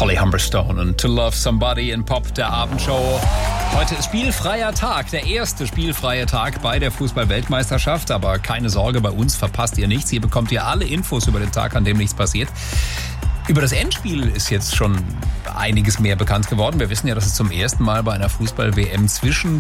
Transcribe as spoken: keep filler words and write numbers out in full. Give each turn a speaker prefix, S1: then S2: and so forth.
S1: Holly Humberstone und To Love Somebody in Pop, der Abendshow. Heute ist spielfreier Tag, der erste spielfreie Tag bei der Fußball-Weltmeisterschaft. Aber keine Sorge, bei uns verpasst ihr nichts. Hier bekommt ihr alle Infos über den Tag, an dem nichts passiert. Über das Endspiel ist jetzt schon einiges mehr bekannt geworden. Wir wissen ja, dass es zum ersten Mal bei einer Fußball-W M zwischen